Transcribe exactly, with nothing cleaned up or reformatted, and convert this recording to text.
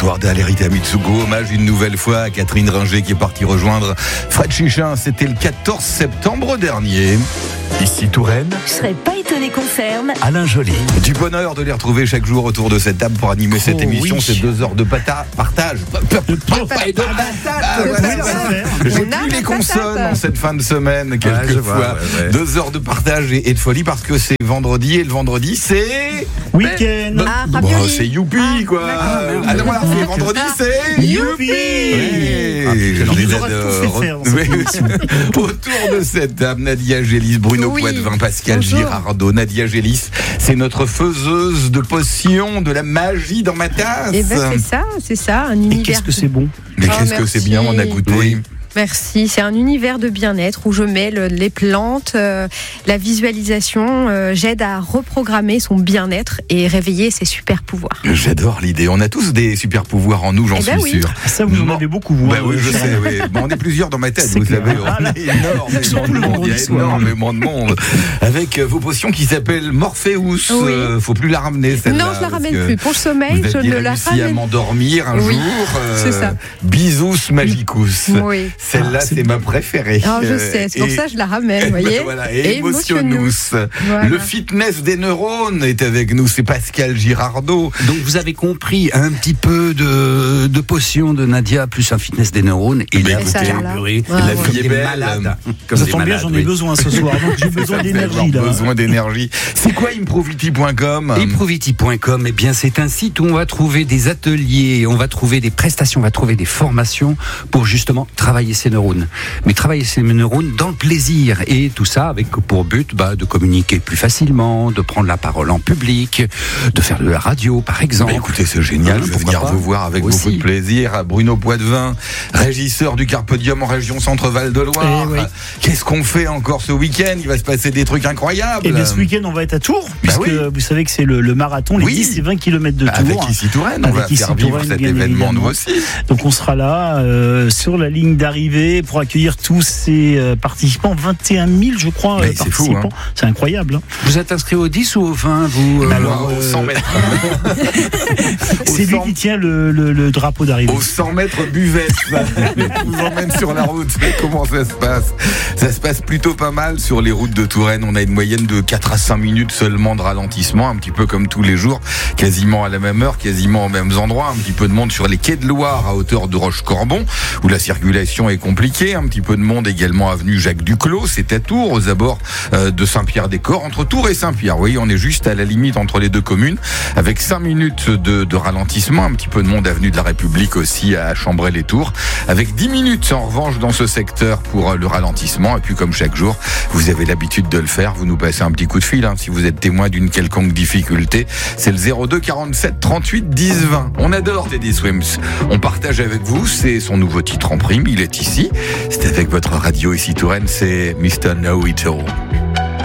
l'histoire d'Alerita Mitsuko. Hommage une nouvelle fois à Catherine Ringer qui est partie rejoindre Fred Chichin. C'était le quatorze septembre dernier. Ici Touraine. Je serais pas étonné qu'on ferme. Alain Joly. Du bonheur de les retrouver chaque jour autour de cette table pour animer cette Oh, émission. oui. C'est deux heures de pata- partage. Et de J'ai plus les consonnes en cette fin de semaine, quelquefois. Ouais, ouais, ouais. Deux heures de partage et, et de folie parce que c'est vendredi et le vendredi c'est. Week-end. Ah, Bon, ravioli. c'est youpi Ah, quoi. d'accord. Ah, voilà, c'est vendredi c'est Youpi. Ouais. Ah, Je on les nous aide, aura tout euh, fait faire dans cette oui. Autour de cette table, Nadia Gélis, Bruno Oui. Poitvin, Pascal Bonjour. Girardot. Nadia Gélis, c'est notre faiseuse de potions, de la magie dans ma tasse. Eh ben c'est ça, c'est ça, un Et univers. qu'est-ce que c'est bon. Mais Oh, qu'est-ce que merci. c'est bien, on a goûté. Oui. Merci, c'est un univers de bien-être où je mêle les plantes, euh, la visualisation, euh, j'aide à reprogrammer son bien-être et réveiller ses super pouvoirs. J'adore l'idée. On a tous des super pouvoirs en nous, j'en Eh ben suis oui. sûr. Ça, vous en Bon. avez beaucoup, vous. Bah hein, oui, je euh, sais, oui. Bon, on est plusieurs dans ma tête, C'est vous clair. savez. Ah, On là, est énormément surtout de le monde. Il y a vendredi soir. énormément de monde. Avec euh, vos potions qui s'appellent Morpheus. Oui. Euh, faut plus la ramener, celle-là. Non, je la parce ramène que plus. Pour le sommeil, Vous je aviez ne la réussi à ramène. m'endormir un Oui, jour. euh, c'est ça. Bisous Magicus. Oui. Celle-là, Ah, c'est c'est bien. ma préférée. Alors je sais, c'est pour Et- ça que je la ramène, vous voyez. Voilà, et Emotionous. Voilà. Le fitness des neurones est avec nous, c'est Pascal Girardot. Donc vous avez compris un petit peu de, de potion de Nadia plus un fitness des neurones et Mais là, ça, vous là. carburez Ouais, la ouais. vie est Comme des belle. malades. Comme Ça des tombe bien, malades, j'en ai oui. besoin ce soir, donc j'ai besoin Ça fait d'énergie avoir là. besoin d'énergie. C'est quoi improviti point com? Improviti point com, eh bien, c'est un site où on va trouver des ateliers, on va trouver des prestations, on va trouver des formations pour justement travailler ses neurones. Mais travailler ses neurones dans le plaisir et tout ça avec pour but bah, de communiquer plus facilement, de prendre la parole en public, de faire de la radio par exemple. Bah écoutez, c'est génial, Hein, je vais pourquoi venir pas vous voir avec Aussi. beaucoup de plaisir. Bruno Poitvin, régisseur du Carpe Diem en région Centre-Val de Loire. Eh oui. Qu'est-ce qu'on fait encore ce week-end? Il va se passer des trucs incroyables. Et bien ce week-end, on va être à Tours, puisque oui. vous savez que c'est le, le marathon, les Oui. dix et vingt kilomètres de Tours. Avec ici Touraine, on Avec va Ici faire vivre Touraine, cet bien événement nous évidemment. aussi. Donc on sera là euh, sur la ligne d'arrivée pour accueillir tous ces euh, participants, vingt et un mille je crois Mais euh, c'est fou, participants. hein. C'est incroyable. Hein. Vous êtes inscrit au dix ou au vingt vous, euh, Alors, euh, au cent mètres. C'est lui cent- qui tient le, le- le drapeau d'arrivée. Au cent mètres buvette, ça. Je vous emmène sur la route. Comment ça se passe? Ça se passe plutôt pas mal sur les routes de Touraine. On a une moyenne de quatre à cinq minutes seulement de ralentissement, un petit peu comme tous les jours, quasiment à la même heure, quasiment aux mêmes endroits. Un petit peu de monde sur les quais de Loire à hauteur de Roche-Corbon, où la circulation est compliquée. Un petit peu de monde également avenue Jacques Duclos, c'est à Tours, aux abords euh, de Saint-Pierre-des-Corps, entre Tours et Saint-Pierre. Oui, on est juste à la limite entre les deux communes, avec cinq minutes de, de ralentissement. Un petit peu de monde avenue de la République aussi à Chambray-les-Tours, avec dix minutes en revanche dans ce secteur pour euh, le ralentissement. Et puis comme chaque jour, vous avez l'habitude de le faire, vous nous passez un petit coup de fil hein, si vous êtes témoin d'une quelconque difficulté. C'est le zéro deux quarante-sept trente-huit dix vingt. On adore Teddy Swims. On partage avec vous, c'est son nouveau titre en prime, il est ici. C'est avec votre radio ici Touraine, c'est mister Know It All.